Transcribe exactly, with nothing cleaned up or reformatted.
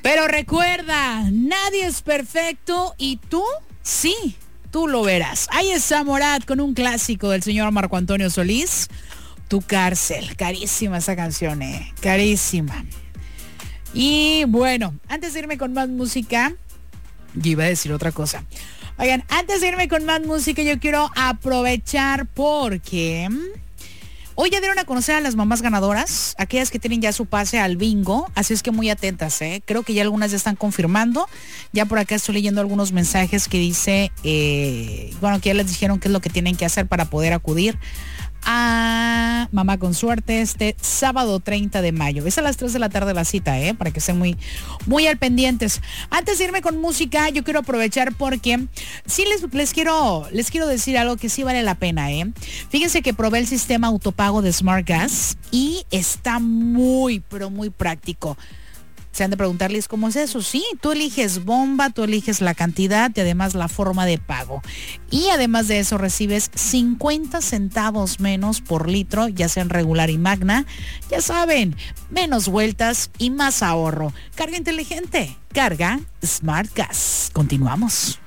Pero recuerda, nadie es perfecto y tú, sí, tú lo verás. Ahí está Morat con un clásico del señor Marco Antonio Solís, Tu Cárcel. Carísima esa canción, eh, carísima. Y bueno, antes de irme con más música, yo iba a decir otra cosa. Oigan, antes de irme con más música, yo quiero aprovechar porque hoy ya dieron a conocer a las mamás ganadoras, aquellas que tienen ya su pase al bingo, así es que muy atentas, ¿eh? Creo que ya algunas ya están confirmando. Ya por acá estoy leyendo algunos mensajes que dice, eh, bueno, que ya les dijeron qué es lo que tienen que hacer para poder acudir a Mamá con Suerte este sábado treinta de mayo. Es a las tres de la tarde la cita, ¿eh? Para que estén muy, muy al pendientes. Antes de irme con música, yo quiero aprovechar porque sí les, les quiero les quiero decir algo que sí vale la pena, ¿eh? Fíjense que probé el sistema autopago de Smart Gas y está muy, pero muy práctico. Se han de preguntarles cómo es eso. Sí, tú eliges bomba, tú eliges la cantidad y además la forma de pago. Y además de eso recibes cincuenta centavos menos por litro, ya sea en regular y magna. Ya saben, menos vueltas y más ahorro. Carga inteligente, carga Smart Gas. Continuamos.